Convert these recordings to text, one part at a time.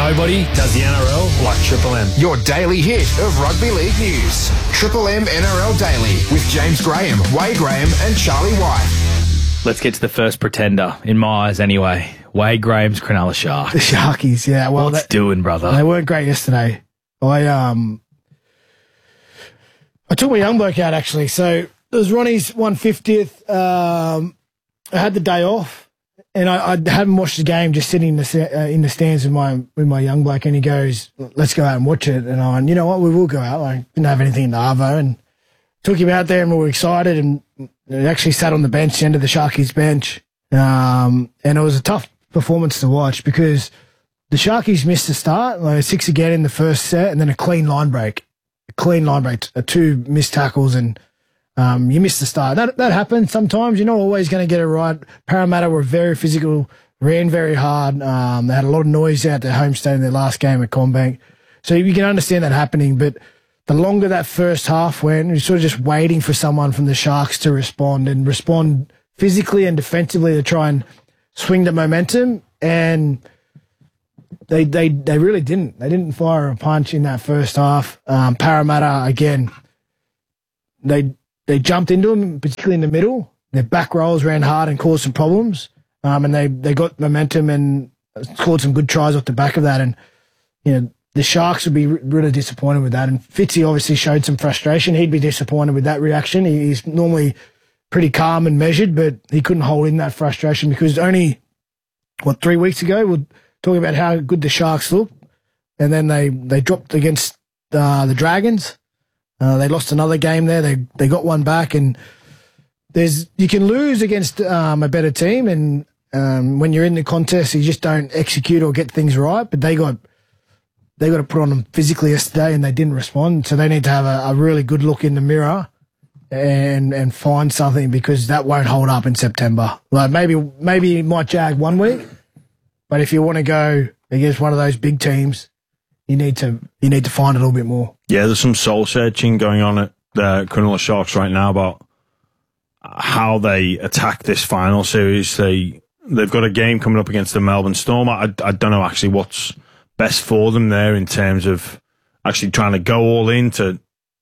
Nobody does the NRL like Triple M. Your daily hit of rugby league news. Triple M NRL Daily with James Graham, Wade Graham and Charlie White. Let's get to the first pretender, in my eyes anyway. Wade Graham's Cronulla Sharks. The Sharkies, yeah. Well, What's doing, brother? They weren't great yesterday. I took my young bloke out, actually. So it was Ronnie's 150th. I had the day off. And I hadn't watched the game, just sitting in the stands with my young bloke, and he goes, "Let's go out and watch it." And I went, "You know what? We will go out." I didn't have anything in the arvo, and took him out there, and we were excited. And he actually sat on the bench, the end of the Sharkies bench, and it was a tough performance to watch because the Sharkies missed the start, like 6 again in the first set, and then a clean line break, two missed tackles, and you missed the start. That happens sometimes. You're not always going to get it right. Parramatta were very physical, ran very hard. They had a lot of noise out their home state in their last game at CommBank. So you can understand that happening. But the longer that first half went, you're sort of just waiting for someone from the Sharks to respond physically and defensively to try and swing the momentum. And they really didn't. They didn't fire a punch in that first half. Parramatta, again, they jumped into them, particularly in the middle. Their back rolls ran hard and caused some problems. And they got momentum and scored some good tries off the back of that. And, you know, the Sharks would be really disappointed with that. And Fitzy obviously showed some frustration. He'd be disappointed with that reaction. He's normally pretty calm and measured, but he couldn't hold in that frustration because only, 3 weeks ago, we're talking about how good the Sharks looked. And then they dropped against the Dragons. They lost another game there. They got one back, and you can lose against a better team, and when you're in the contest, you just don't execute or get things right. But they got to put on them physically yesterday, and they didn't respond. So they need to have a really good look in the mirror and find something because that won't hold up in September. Like maybe it might jag 1 week, but if you want to go against one of those big teams, you need to find a little bit more. Yeah, there's some soul searching going on at the Cronulla Sharks right now about how they attack this final series. They've got a game coming up against the Melbourne Storm. I don't know actually what's best for them there in terms of actually trying to go all in to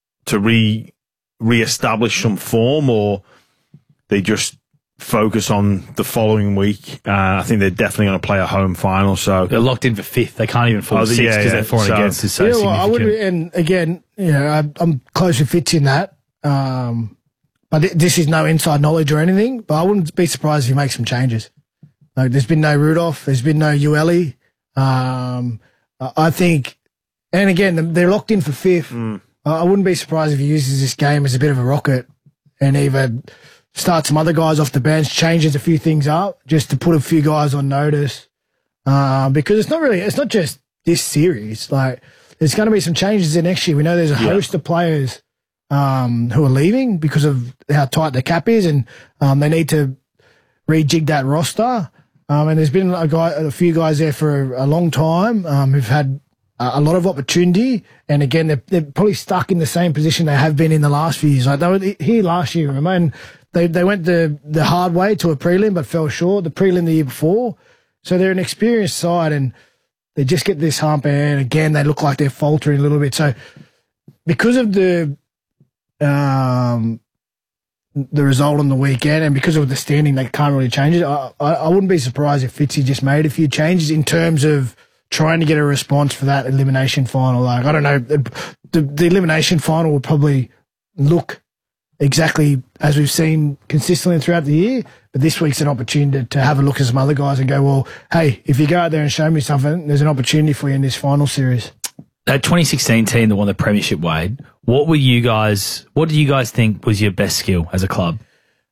re-establish some form, or they just focus on the following week. I think they're definitely going to play a home final. So they're locked in for fifth. They can't even fall sixth because they're for and against is so significant. I would, and again, you know, I'm close with Fitz in that. But this is no inside knowledge or anything. But I wouldn't be surprised if he makes some changes. Like there's been no Rudolph, there's been no Ueli. I think, and again, they're locked in for fifth. I wouldn't be surprised if he uses this game as a bit of a rocket and either start some other guys off the bench, changes a few things up just to put a few guys on notice. Because it's not just this series. Like there's going to be some changes in next year. We know there's a host of players who are leaving because of how tight the cap is, and they need to rejig that roster. And there's been a few guys there for a long time who've had a lot of opportunity, and again they're probably stuck in the same position they have been in the last few years. Like they were here last year, remember? And they went the hard way to a prelim but fell short. The prelim the year before, so they're an experienced side, and they just get this hump, and again they look like they're faltering a little bit. So because of the result on the weekend, and because of the standing, they can't really change it. I wouldn't be surprised if Fitzy just made a few changes in terms of trying to get a response for that elimination final. Like, I don't know, the elimination final will probably look exactly as we've seen consistently throughout the year, but this week's an opportunity to have a look at some other guys and go, well, hey, if you go out there and show me something, there's an opportunity for you in this final series. That 2016 team that won the premiership, Wade, what do you guys think was your best skill as a club?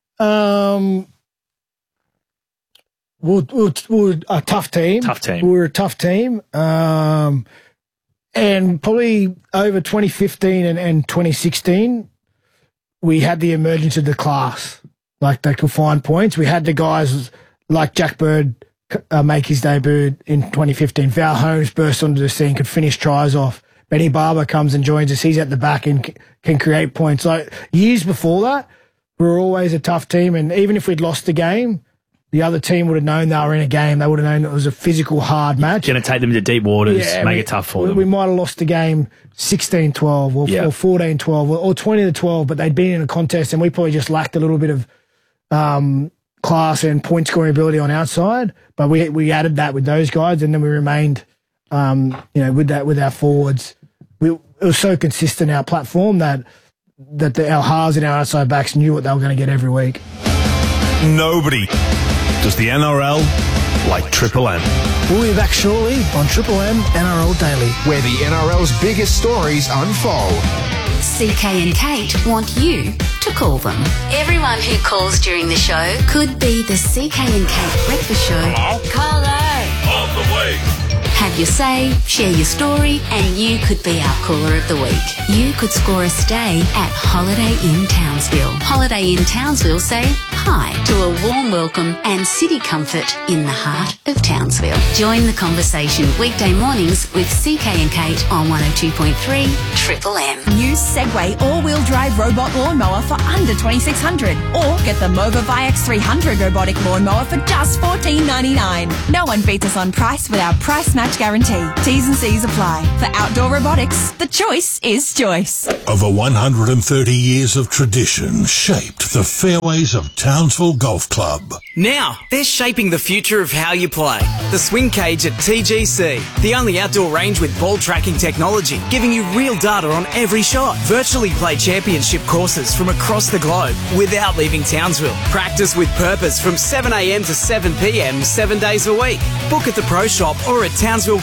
We're a tough team. We're a tough team. And probably over 2015 and 2016, we had the emergence of the class. Like, they could find points. We had the guys like Jack Bird make his debut in 2015. Val Holmes burst onto the scene, could finish tries off. Benny Barber comes and joins us. He's at the back and can create points. Like, years before that, we were always a tough team. And even if we'd lost the game, the other team would have known they were in a game. They would have known it was a physical, hard match. Going to take them into deep waters, make it tough for them. We might have lost the game 16-12 or 14-12 or 20-12, but they'd been in a contest and we probably just lacked a little bit of class and point scoring ability on our side. But we added that with those guys, and then we remained, with our forwards. It was so consistent, our platform, that our halves and our outside backs knew what they were going to get every week. Nobody does the NRL like Triple M. We'll be back shortly on Triple M NRL Daily, where the NRL's biggest stories unfold. CK and Kate want you to call them. Everyone who calls during the show could be the CK and Kate breakfast show. Hello? Caller. On the way. Have your say, share your story, and you could be our caller of the week. You could score a stay at Holiday Inn Townsville. Holiday Inn Townsville say hi to a warm welcome and city comfort in the heart of Townsville. Join the conversation weekday mornings with CK and Kate on 102.3 Triple M. New Segway all-wheel drive robot lawnmower for under $2,600, or get the Movavie X300 robotic lawnmower for just $14.99. No one beats us on price with our price match guarantee. T's and C's apply. For outdoor robotics, the choice is choice. Over 130 years of tradition shaped the fairways of Townsville Golf Club. Now, they're shaping the future of how you play. The Swing Cage at TGC, the only outdoor range with ball tracking technology, giving you real data on every shot. Virtually play championship courses from across the globe without leaving Townsville. Practice with purpose from 7 a.m. to 7 p.m. 7 days a week. Book at the Pro Shop or at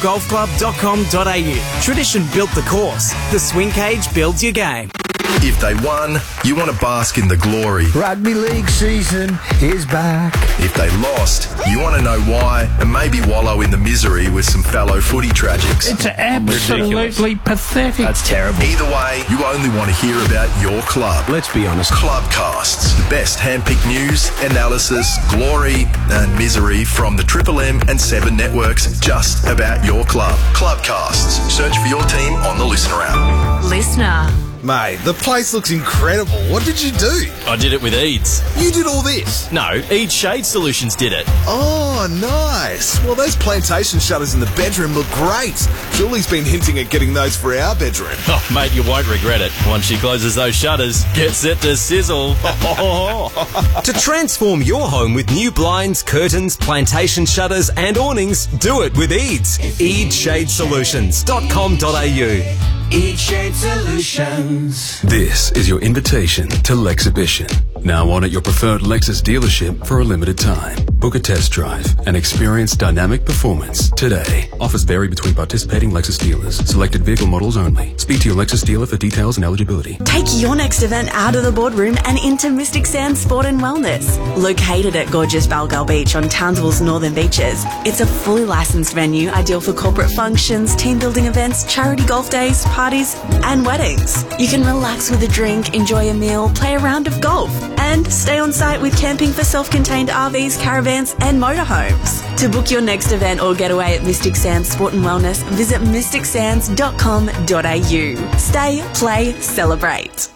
townsvillegolfclub.com.au. Tradition built the course. The Swing Cage builds your game. If they won, you want to bask in the glory. Rugby league season is back. If they lost, you want to know why and maybe wallow in the misery with some fellow footy tragics. It's absolutely pathetic. That's terrible. Either way, you only want to hear about your club. Let's be honest. Clubcasts, the best handpicked news, analysis, glory and misery from the Triple M and 7 networks just about your club. Clubcasts. Search for your team on the Listener app. Listener. Mate, the place looks incredible. What did you do? I did it with Eads. You did all this? No, Eads Shade Solutions did it. Oh, nice. Well, those plantation shutters in the bedroom look great. Julie's been hinting at getting those for our bedroom. Oh, mate, you won't regret it. Once she closes those shutters, get set to sizzle. To transform your home with new blinds, curtains, plantation shutters and awnings, do it with Eads. EadsShadeSolutions.com.au. Each Shade Solutions. This is your invitation to Lexhibition. Now on at your preferred Lexus dealership for a limited time. Book a test drive and experience dynamic performance today. Offers vary between participating Lexus dealers. Selected vehicle models only. Speak to your Lexus dealer for details and eligibility. Take your next event out of the boardroom and into Mystic Sands Sport and Wellness. Located at gorgeous Balgal Beach on Townsville's northern beaches, it's a fully licensed venue ideal for corporate functions, team building events, charity golf days, parties and weddings. You can relax with a drink, enjoy a meal, play a round of golf and stay on site with camping for self-contained RVs, caravans and motorhomes. To book your next event or getaway at Mystic Sands Sport and Wellness, visit mysticsands.com.au. Stay, play, celebrate.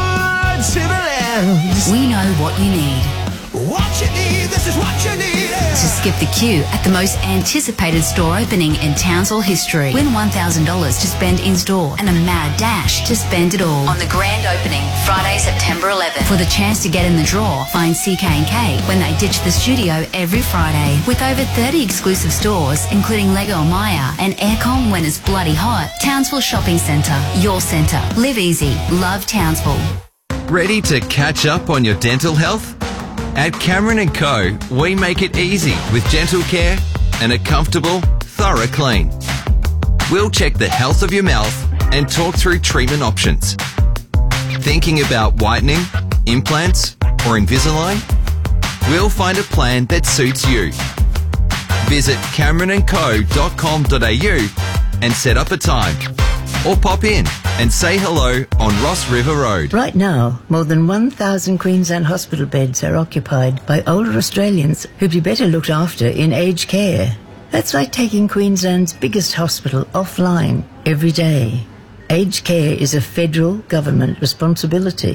We know what you need. What you need, this is what you need. To skip the queue at the most anticipated store opening in Townsville history. Win $1,000 to spend in-store and a mad dash to spend it all on the grand opening, Friday, September 11th. For the chance to get in the draw, find CK and K when they ditch the studio every Friday. With over 30 exclusive stores, including Lego Maya and Aircon when it's bloody hot. Townsville Shopping Centre, your centre. Live easy, love Townsville. Ready to catch up on your dental health? At Cameron & Co, we make it easy with dental care and a comfortable, thorough clean. We'll check the health of your mouth and talk through treatment options. Thinking about whitening, implants, or Invisalign? We'll find a plan that suits you. Visit CameronandCo.com.au and set up a time. Or pop in and say hello on Ross River Road. Right now, more than 1,000 Queensland hospital beds are occupied by older Australians who'd be better looked after in aged care. That's like taking Queensland's biggest hospital offline every day. Aged care is a federal government responsibility.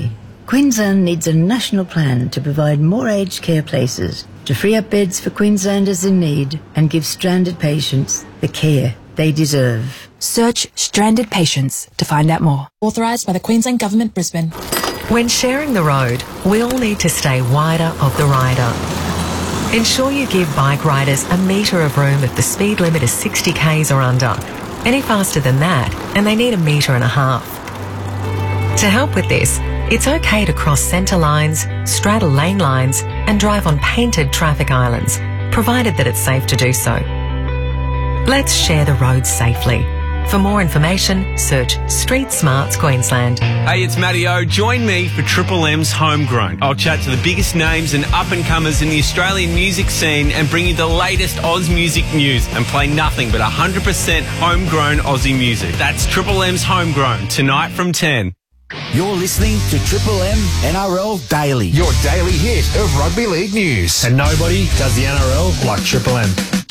Queensland needs a national plan to provide more aged care places, to free up beds for Queenslanders in need and give stranded patients the care they deserve. Search Stranded Patients to find out more. Authorised by the Queensland Government, Brisbane. When sharing the road, we all need to stay wider of the rider. Ensure you give bike riders a metre of room if the speed limit is 60 k's or under. Any faster than that, and they need a metre and a half. To help with this, it's okay to cross centre lines, straddle lane lines, and drive on painted traffic islands, provided that it's safe to do so. Let's share the roads safely. For more information, search Street Smarts Queensland. Hey, it's Matty O. Join me for Triple M's Homegrown. I'll chat to the biggest names and up-and-comers in the Australian music scene and bring you the latest Oz music news and play nothing but 100% homegrown Aussie music. That's Triple M's Homegrown, tonight from 10. You're listening to Triple M NRL Daily. Your daily hit of rugby league news. And nobody does the NRL like Triple M.